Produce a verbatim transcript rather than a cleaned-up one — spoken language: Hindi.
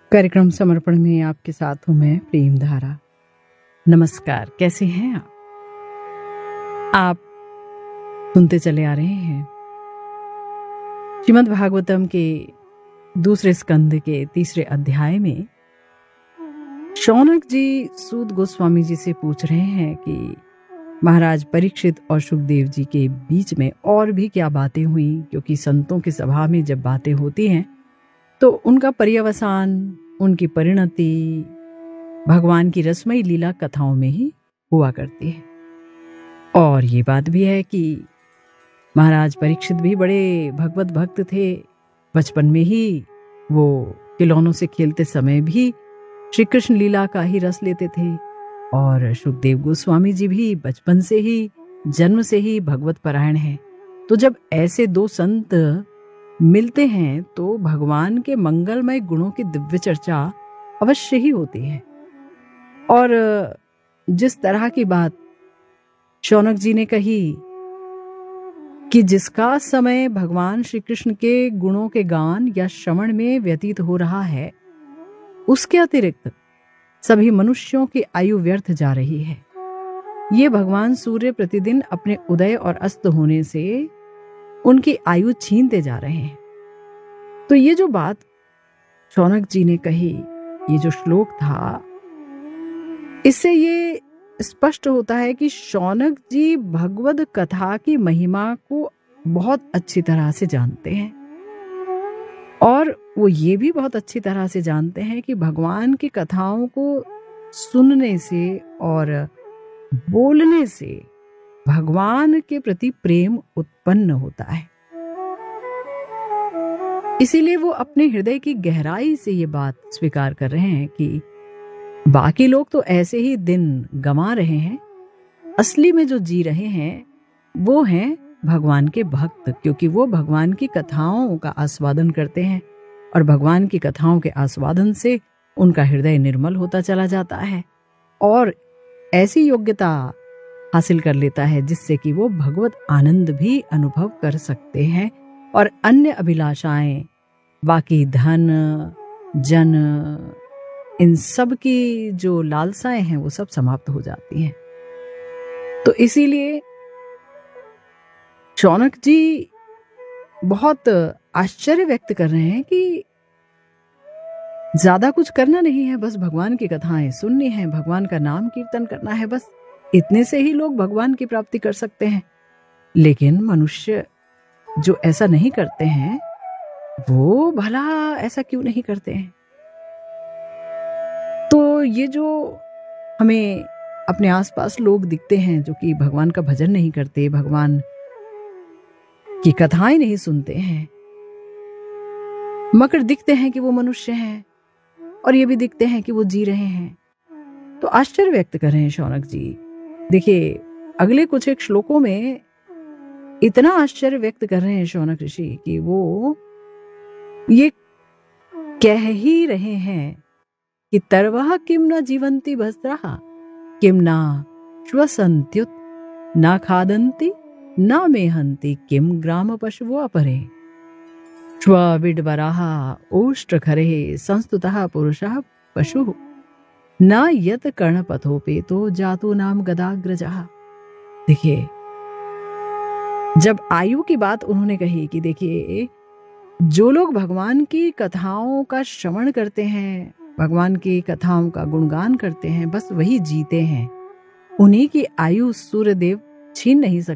कार्यक्रम समर्पण में आपके साथ हूं मैं प्रेम धारा। नमस्कार, कैसे हैं आप? आप सुनते चले आ रहे हैं श्रीमद् भागवतम के दूसरे स्कंद के तीसरे अध्याय में शौनक जी सूत गोस्वामी जी से पूछ रहे हैं कि महाराज परीक्षित और सुखदेव जी के बीच में और भी क्या बातें हुई, क्योंकि संतों की सभा में जब बातें होती हैं तो उनका पर्यवसान, उनकी परिणति भगवान की रसमयी लीला कथाओं में ही हुआ करती है। और ये बात भी है कि महाराज परीक्षित भी बड़े भगवत भक्त थे। बचपन में ही वो खिलौनों से खेलते समय भी श्री कृष्ण लीला का ही रस लेते थे। और सुखदेव गोस्वामी जी भी बचपन से ही, जन्म से ही भगवत परायण हैं। तो जब ऐसे दो संत मिलते हैं तो भगवान के मंगलमय गुणों की दिव्य चर्चा अवश्य ही होती है। और जिस तरह की बात शौनक जी ने कही कि जिसका समय भगवान श्री कृष्ण के गुणों के गान या श्रवण में व्यतीत हो रहा है, उसके अतिरिक्त सभी मनुष्यों की आयु व्यर्थ जा रही है। ये भगवान सूर्य प्रतिदिन अपने उदय और अस्त होने से उनकी आयु छीनते जा रहे हैं। तो ये जो बात शौनक जी ने कही, ये जो श्लोक था, इससे ये स्पष्ट होता है कि शौनक जी भगवद कथा की महिमा को बहुत अच्छी तरह से जानते हैं। और वो ये भी बहुत अच्छी तरह से जानते हैं कि भगवान की कथाओं को सुनने से और बोलने से भगवान के प्रति प्रेम उत्पन्न होता है। इसीलिए वो अपने हृदय की गहराई से ये बात स्वीकार कर रहे हैं कि बाकी लोग तो ऐसे ही दिन गंवा रहे हैं, असली में जो जी रहे हैं वो हैं भगवान के भक्त, क्योंकि वो भगवान की कथाओं का आस्वादन करते हैं और भगवान की कथाओं के आस्वादन से उनका हृदय निर्मल होता चला जाता है और ऐसी योग्यता हासिल कर लेता है जिससे कि वो भगवत आनंद भी अनुभव कर सकते हैं और अन्य अभिलाषाएं, बाकी धन, जन, इन सब की जो लालसाएं हैं वो सब समाप्त हो जाती हैं। तो इसीलिए शौनक जी बहुत आश्चर्य व्यक्त कर रहे हैं कि ज्यादा कुछ करना नहीं है, बस भगवान की कथाएं सुननी है, भगवान का नाम कीर्तन करना है, बस इतने से ही लोग भगवान की प्राप्ति कर सकते हैं। लेकिन मनुष्य जो ऐसा नहीं करते हैं वो भला ऐसा क्यों नहीं करते हैं? तो ये जो हमें अपने आसपास लोग दिखते हैं जो कि भगवान का भजन नहीं करते, भगवान की कथाएं नहीं सुनते हैं, मगर दिखते हैं कि वो मनुष्य हैं और ये भी दिखते हैं कि वो जी रहे हैं, तो आश्चर्य व्यक्त कर रहे हैं शौनक जी। देखिए, अगले कुछ एक श्लोकों में इतना आश्चर्य व्यक्त कर रहे हैं शौनक ऋषि कि वो ये कह ही रहे हैं कि तरवह किम न जीवंती भस्त्रः किम न श्वसन्त्युत न खादन्ति न मेहन्ति किम ग्राम पशवो अपरे श्वविड्वराः ओष्ट्रखरे संस्तुतः पुरुषः पशुः न यत कर्णपथोपेतो जातो नाम गदाग्रजः। देखिए, जब आयु की बात उन्होंने कही कि देखिए, जो लोग भगवान की कथाओं का श्रवण करते हैं, भगवान की कथाओं का गुणगान करते हैं, बस वही जीते हैं। उन्हीं की आयु सूर्यदेव छीन नहीं सकते।